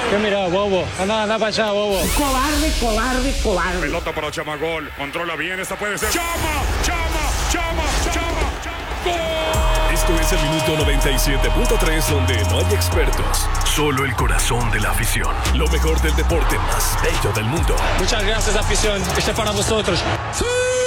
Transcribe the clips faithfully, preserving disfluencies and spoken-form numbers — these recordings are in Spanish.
¿Qué mira, bobo? Anda, anda para allá, bobo. Cobarde, cobarde, cobarde. Pelota para Chama, gol. Controla bien, esta puede ser. ¡Chama! ¡Chama! ¡Chama! ¡Chama! ¡Gol! Esto es el minuto noventa y siete punto tres, donde no hay expertos, solo el corazón de la afición. Lo mejor del deporte más bello del mundo. Muchas gracias, afición. Este es para vosotros. ¡Sí!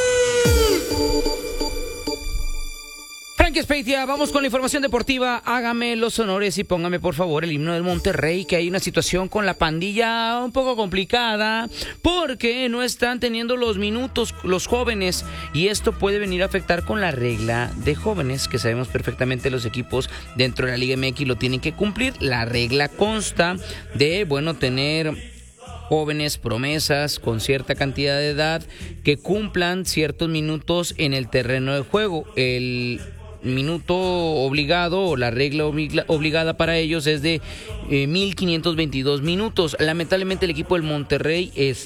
Frankie Speitia, vamos con la información deportiva. Hágame los honores y póngame por favor el himno del Monterrey, que hay una situación con la pandilla un poco complicada porque no están teniendo los minutos los jóvenes, y esto puede venir a afectar con la regla de jóvenes, que sabemos perfectamente los equipos dentro de la Liga M X lo tienen que cumplir. La regla consta de, bueno, tener jóvenes promesas con cierta cantidad de edad que cumplan ciertos minutos en el terreno de juego. El minuto obligado o la regla obligada para ellos es de eh, mil quinientos veintidós minutos. Lamentablemente el equipo del Monterrey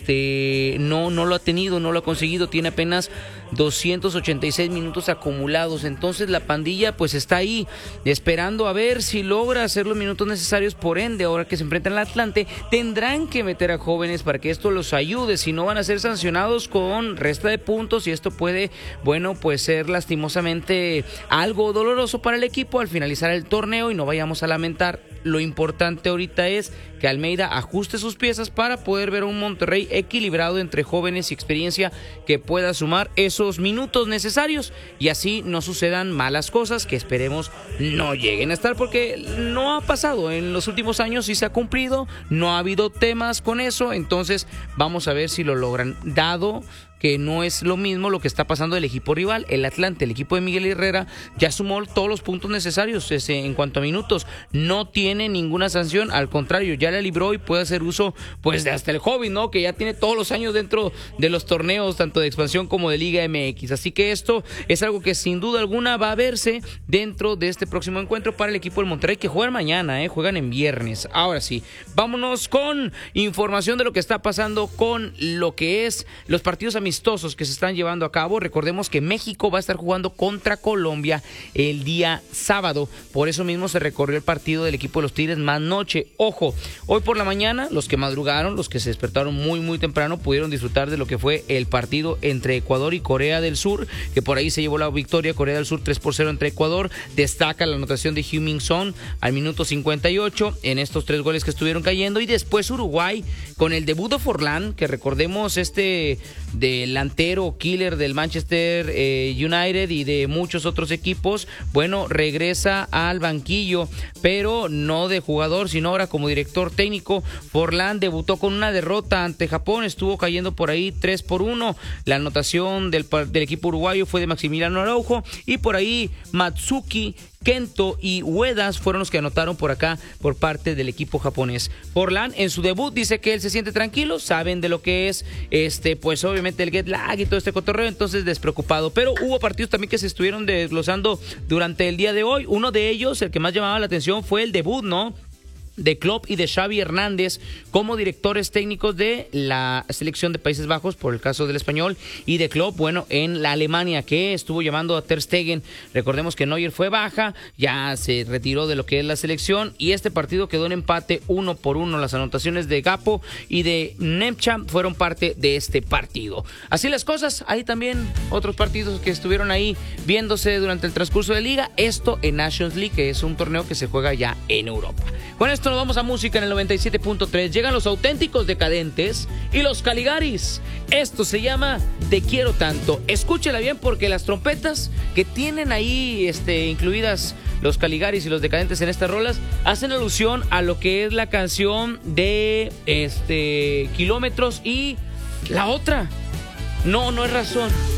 este no no lo ha tenido, no lo ha conseguido, tiene apenas doscientos ochenta y seis minutos acumulados. Entonces la pandilla pues está ahí esperando a ver si logra hacer los minutos necesarios. Por ende, ahora que se enfrentan al Atlante, tendrán que meter a jóvenes para que esto los ayude, si no van a ser sancionados con resta de puntos, y esto puede, bueno, pues ser lastimosamente algo doloroso para el equipo al finalizar el torneo y no vayamos a lamentar. Lo importante ahorita es que Almeida ajuste sus piezas para poder ver a un Monterrey equilibrado entre jóvenes y experiencia que pueda sumar esos minutos necesarios y así no sucedan malas cosas que esperemos no lleguen a estar, porque no ha pasado en los últimos años, sí se ha cumplido, no ha habido temas con eso. Entonces vamos a ver si lo logran, dado que no es lo mismo lo que está pasando del equipo rival, el Atlante. El equipo de Miguel Herrera ya sumó todos los puntos necesarios ese, en cuanto a minutos, no tiene ninguna sanción, al contrario, ya la libró y puede hacer uso pues de hasta el joven, ¿no? Que ya tiene todos los años dentro de los torneos, tanto de expansión como de Liga M X. Así que esto es algo que sin duda alguna va a verse dentro de este próximo encuentro para el equipo del Monterrey, que juegan mañana, ¿eh? Juegan en viernes. Ahora sí, vámonos con información de lo que está pasando con lo que es los partidos amistosos que se están llevando a cabo. Recordemos que México va a estar jugando contra Colombia el día sábado, por eso mismo se recorrió el partido del equipo de los Tigres más noche. Ojo, hoy por la mañana los que madrugaron, los que se despertaron muy muy temprano, pudieron disfrutar de lo que fue el partido entre Ecuador y Corea del Sur, que por ahí se llevó la victoria Corea del Sur tres por cero entre Ecuador. Destaca la anotación de Heung-min Son al minuto cincuenta y ocho en estos tres goles que estuvieron cayendo, y después Uruguay con el debut de Forlán, que recordemos este delantero killer del Manchester eh, United y de muchos otros equipos, bueno, regresa al banquillo, pero no de jugador, sino ahora como director técnico. Forlán debutó con una derrota ante Japón, estuvo cayendo por ahí tres por uno. La anotación del, del equipo uruguayo fue de Maximiliano Araujo, y por ahí Matsuki, Kento y Uedas fueron los que anotaron por acá por parte del equipo japonés. Forlán en su debut dice que él se siente tranquilo, saben de lo que es este pues obviamente el jet lag y todo este cotorreo, entonces despreocupado. Pero hubo partidos también que se estuvieron desglosando durante el día de hoy. Uno de ellos, el que más llamaba la atención, fue el debut, ¿no?, de Klopp y de Xavi Hernández como directores técnicos de la selección de Países Bajos, por el caso del Español, y de Klopp, bueno, en la Alemania, que estuvo llamando a Ter Stegen. Recordemos que Neuer fue baja, ya se retiró de lo que es la selección, y este partido quedó en empate uno por uno. Las anotaciones de Gapo y de Nemcha fueron parte de este partido. Así las cosas, hay también otros partidos que estuvieron ahí viéndose durante el transcurso de liga, esto en Nations League, que es un torneo que se juega ya en Europa. Con esto nos vamos a música en el noventa y siete punto tres. Llegan los Auténticos Decadentes y los Caligaris. Esto se llama Te Quiero Tanto. Escúchela bien, porque las trompetas que tienen ahí este, incluidas los Caligaris y los Decadentes en estas rolas hacen alusión a lo que es la canción de este Kilómetros y la otra. No, no es razón.